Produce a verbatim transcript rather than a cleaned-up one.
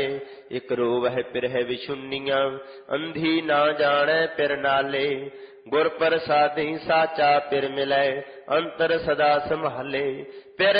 इक रोवह पिरह विशुन्नियां अंधी ना जाने पिर नाले। गुर प्रसादी साचा पिर मिलै अंतर सदा संभाले। पिर